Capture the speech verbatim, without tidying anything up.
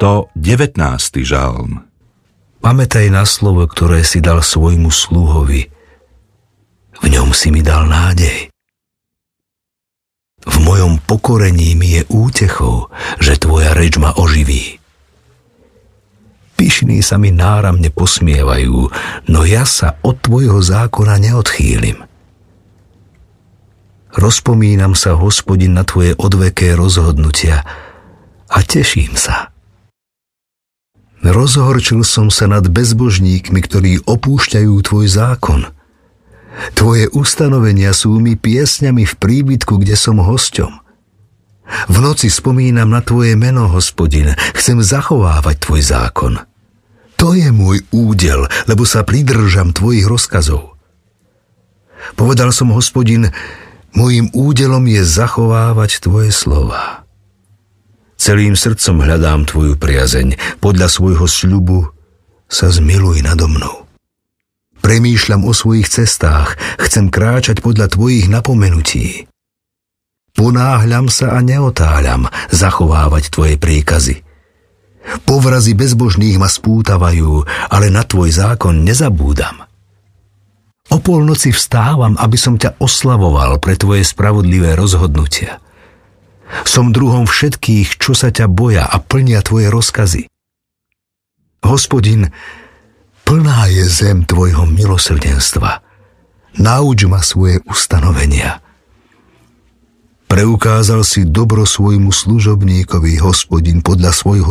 stodevätnásty žalm. Pamätaj na slovo, ktoré si dal svojmu sluhovi. V ňom si mi dal nádej. V mojom pokorení mi je útechou, že tvoja reč ma oživí. Pyšní sa mi náramne posmievajú, no ja sa od tvojho zákona neodchýlim. Rozpomínam sa, Hospodin, na tvoje odveké rozhodnutia a teším sa. Rozhorčil som sa nad bezbožníkmi, ktorí opúšťajú tvoj zákon. Tvoje ustanovenia sú mi piesňami v príbytku, kde som hosťom. V noci spomínam na tvoje meno, Hospodin, chcem zachovávať tvoj zákon. To je môj údel, lebo sa pridržam tvojich rozkazov. Povedal som, Hospodin, mojím údelom je zachovávať tvoje slová. Celým srdcom hľadám tvoju priazeň, podľa svojho sľubu sa zmiluj nado mnou. Premýšľam o svojich cestách, chcem kráčať podľa tvojich napomenutí. Ponáhľam sa a neotáľam zachovávať tvoje príkazy. Povrazy bezbožných ma spútavajú, ale na tvoj zákon nezabúdam. O polnoci vstávam, aby som ťa oslavoval pre tvoje spravodlivé rozhodnutia. Som druhom všetkých, čo sa ťa boja a plnia tvoje rozkazy. Hospodin, plná je zem tvojho milosrdenstva. Nauč ma svoje ustanovenia. Preukázal si dobro svojmu služobníkovi, Hospodin, podľa svojho